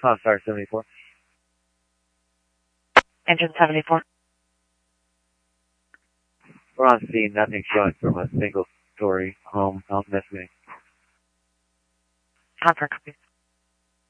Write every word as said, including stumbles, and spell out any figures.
Comstar seventy-four. Engine seventy-four. We're on scene, nothing showing from a single story home. Don't miss me. Confer, copy.